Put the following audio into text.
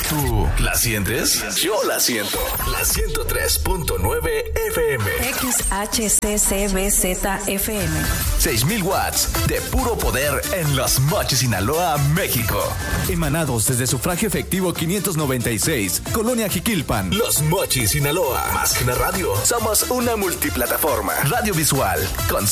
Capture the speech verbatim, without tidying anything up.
¿Tú la sientes? Yo la siento. La ciento tres punto nueve F M. X H C C B Z F M. seis mil watts de puro poder en Los Mochis, Sinaloa, México. Emanados desde sufragio efectivo quinientos noventa y seis, Colonia Jiquilpan. Los Mochis, Sinaloa. Más que una radio, somos una multiplataforma. Radio visual con